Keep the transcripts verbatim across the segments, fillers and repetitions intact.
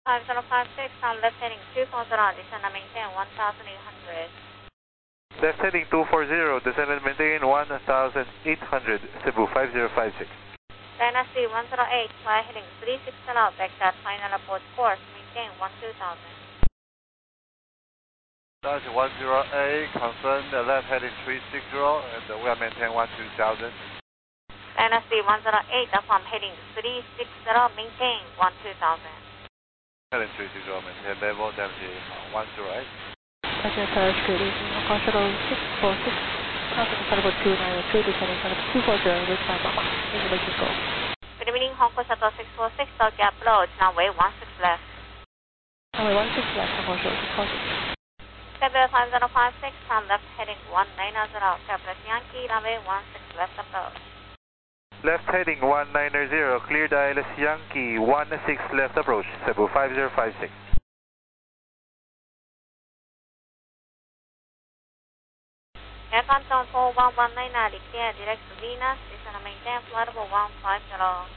five zero five six on left heading two four zero, descend and maintain one thousand eight hundred. Left heading two four zero, descend and maintain one thousand eight hundred, Cebu five zero five six. Dynasty one zero eight, fly heading three six zero, backshot final approach course, maintain one two thousand. Dynasty one zero eight, confirm the left heading three six zero, and we are maintain one two thousand. Dynasty one zero eight, affirm heading three six zero, maintain one two thousand. Heading three six zero, maintain level, Dynasty one zero eight. Roger, Tower Scoot, control six four six, crossing Salvo two nine two, descending Salvo two four zero, with time up, information go. Good evening, Hong Kong Shuttle six four six, Tokyo approach, runway one six left. Runway one six left, Hong Kong Shuttle six four six. February five zero five six, turn left heading one nine zero, Quebec Yankee, runway one six left approach. Left heading one nine zero, clear dial Yankee one six left approach, Cebu five zero five six. Air Canton four one one nine, clear direct to Venus, descend and maintain flight level one five zero.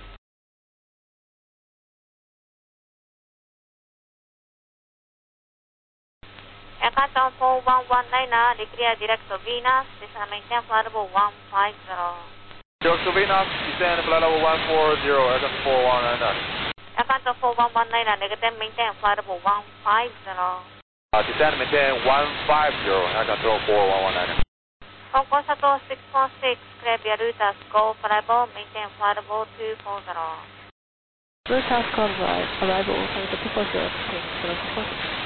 Air Canton four one one nine, clear direct to Venus, descend and maintain flight level one five zero. Direct to Venus, descend flight level one four zero, Air four one nine. Air Canton four one one nine, negative maintain flight level one five zero. Uh, descend maintain one five zero, Air control four one one nine. Hong Kong Shuttle six four six, clear via Rutas, go for level, maintain flight level two four zero. Rutas, go right, arrival, Salvo two four zero, maintain zero two four six.